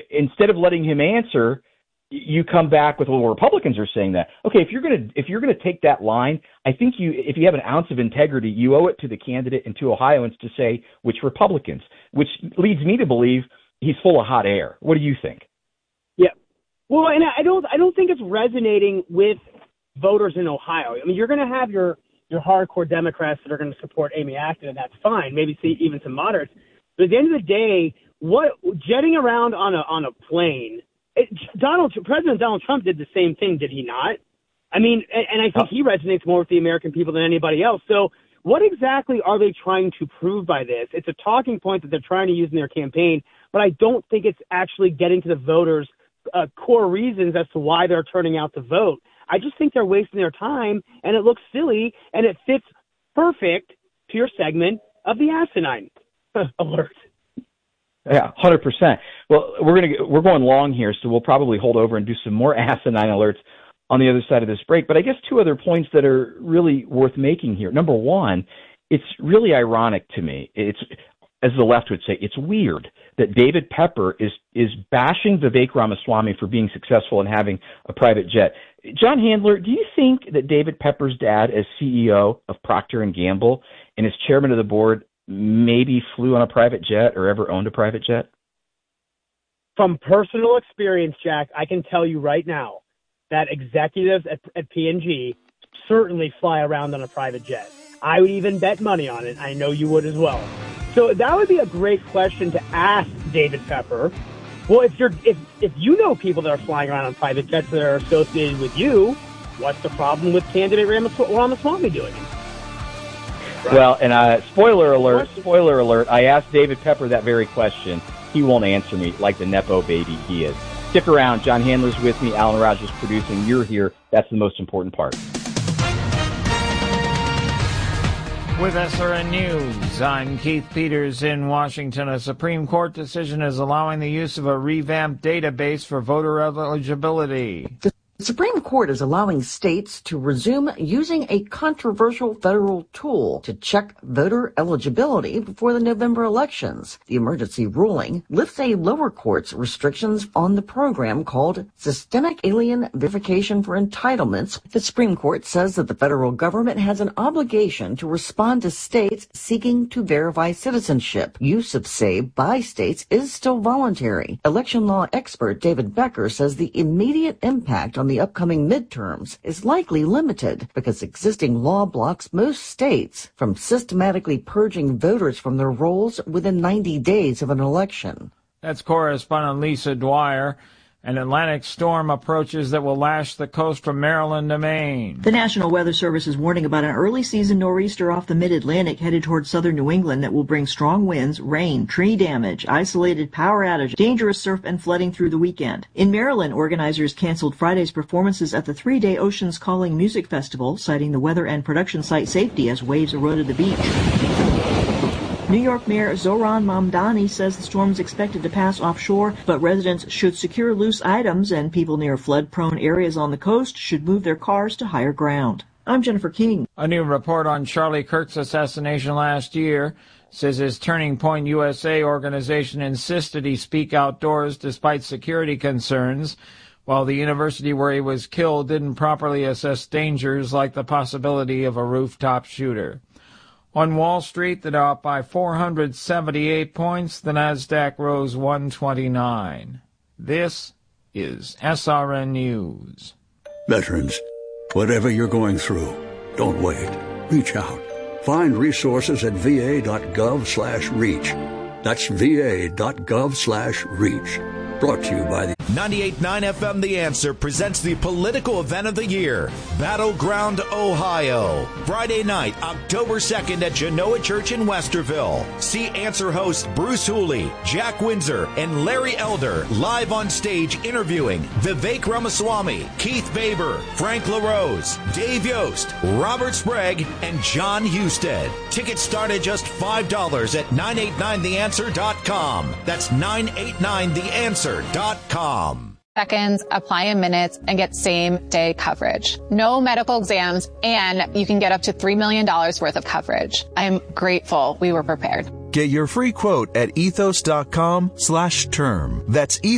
instead of letting him answer, you come back with, well, Republicans are saying that. Okay, if you're gonna take that line, I think if you have an ounce of integrity, you owe it to the candidate and to Ohioans to say which Republicans, which leads me to believe he's full of hot air. What do you think? Yeah, well, and I don't think it's resonating with voters in Ohio. I mean, you're going to have your hardcore Democrats that are going to support Amy Acton, and that's fine. Maybe see even some moderates. But at the end of the day, jetting around on a plane, President Donald Trump did the same thing, did he not? I mean, and I think he resonates more with the American people than anybody else. So what exactly are they trying to prove by this? It's a talking point that they're trying to use in their campaign, but I don't think it's actually getting to the voters' core reasons as to why they're turning out to vote. I just think they're wasting their time, and it looks silly, and it fits perfect to your segment of the asinine alert. Yeah, 100%. Well, we're going long here, so we'll probably hold over and do some more asinine alerts on the other side of this break. But I guess two other points that are really worth making here. Number one, it's really ironic to me. It's, as the left would say, it's weird that David Pepper is bashing Vivek Ramaswamy for being successful and having a private jet. John Handler, do you think that David Pepper's dad, as CEO of Procter & Gamble and as chairman of the board, maybe flew on a private jet or ever owned a private jet? From personal experience, Jack, I can tell you right now that executives at P&G certainly fly around on a private jet. I would even bet money on it. I know you would as well. So that would be a great question to ask David Pepper. Well, if you know people that are flying around on private jets that are associated with you, what's the problem with candidate Ramaswamy doing it? Right. Well, and spoiler alert, I asked David Pepper that very question. He won't answer me like the Nepo baby he is. Stick around. John Handler's with me. Alan Rogers producing. You're here. That's the most important part. With SRN News, I'm Keith Peters in Washington. A Supreme Court decision is allowing the use of a revamped database for voter eligibility. The Supreme Court is allowing states to resume using a controversial federal tool to check voter eligibility before the November elections. The emergency ruling lifts a lower court's restrictions on the program called Systemic Alien Verification for Entitlements. The Supreme Court says that the federal government has an obligation to respond to states seeking to verify citizenship. Use of SAVE by states is still voluntary. Election law expert David Becker says the immediate impact on the upcoming midterms is likely limited because existing law blocks most states from systematically purging voters from their rolls within 90 days of an election. That's correspondent Lisa Dwyer. An Atlantic storm approaches that will lash the coast from Maryland to Maine. The National Weather Service is warning about an early season nor'easter off the mid-Atlantic headed towards southern New England that will bring strong winds, rain, tree damage, isolated power outage, dangerous surf and flooding through the weekend. In Maryland, organizers canceled Friday's performances at the 3-day Oceans Calling Music Festival, citing the weather and production site safety as waves eroded the beach. New York Mayor Zohran Mamdani says the storm is expected to pass offshore, but residents should secure loose items and people near flood-prone areas on the coast should move their cars to higher ground. I'm Jennifer King. A new report on Charlie Kirk's assassination last year says his Turning Point USA organization insisted he speak outdoors despite security concerns, while the university where he was killed didn't properly assess dangers like the possibility of a rooftop shooter. On Wall Street, the Dow up by 478 points. The Nasdaq rose 129. This is SRN News. Veterans, whatever you're going through, don't wait. Reach out. Find resources at va.gov/reach. That's va.gov/reach. Brought to you by the 98.9 FM The Answer presents the political event of the year, Battleground, Ohio. Friday night, October 2nd at Genoa Church in Westerville. See Answer hosts Bruce Hooley, Jack Windsor, and Larry Elder live on stage interviewing Vivek Ramaswamy, Keith Baber, Frank LaRose, Dave Yost, Robert Sprague, and John Husted. Tickets start at just $5 at 989theanswer.com. That's 989theanswer.com. Seconds, apply in minutes, and get same-day coverage. No medical exams, and you can get up to $3 million worth of coverage. I'm grateful we were prepared. Get your free quote at ethos.com/term. That's